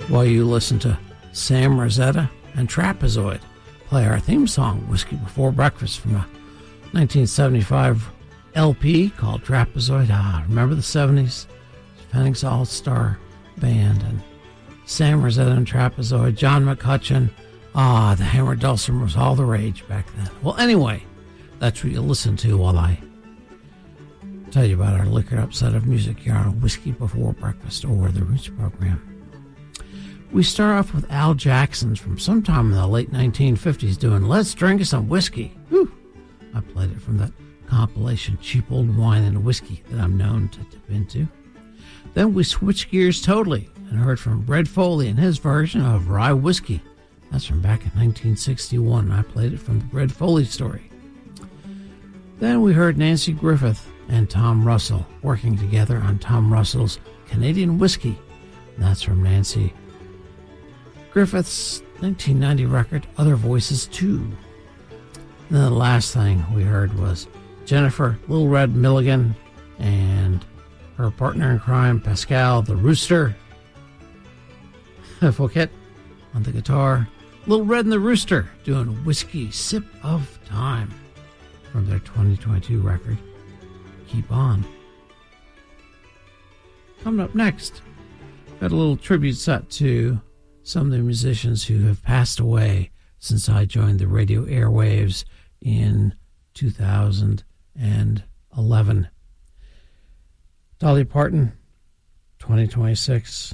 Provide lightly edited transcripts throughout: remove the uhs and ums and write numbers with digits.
while you listen to Sam Rosetta and Trapezoid play our theme song, Whiskey Before Breakfast, from a 1975 LP called Trapezoid. Remember the 70s? Phoenix All-Star Band and Sam Rosetta and Trapezoid, John McCutcheon. The hammer dulcimer was all the rage back then. Well, anyway, that's what you listen to while I tell you about our liquored up set of music here on Whiskey Before Breakfast, or the Roots program. We start off with Al Jackson's from sometime in the late 1950s doing Let's Drink Some Whiskey. Whew. I played it from that compilation, Cheap Old Wine and Whiskey, that I'm known to dip into. Then we switched gears totally and heard from Red Foley and his version of Rye Whiskey. That's from back in 1961, and I played it from the Red Foley story. Then we heard Nancy Griffith and Tom Russell working together on Tom Russell's Canadian Whiskey. And that's from Nancy Griffith's 1990 record, Other Voices 2. And then the last thing we heard was Jennifer Little Red Milligan and her partner in crime, Pascal the Rooster Fouquet on the guitar. Little Red and the Rooster doing Whiskey Sip of Time from their 2022 record, Keep On. Coming up next, got a little tribute set to some of the musicians who have passed away since I joined the radio airwaves in 2011. Dolly Parton, 2026.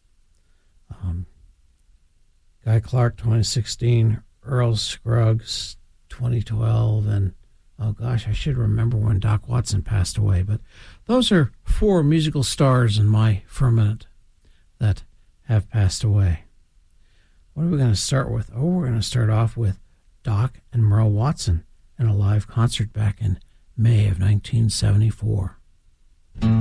Guy Clark, 2016. Earl Scruggs, 2012. And, oh gosh, I should remember when Doc Watson passed away. But those are 4 musical stars in my firmament that have passed away. What are we going to start with? We're going to start off with Doc and Merle Watson in a live concert back in May of 1974.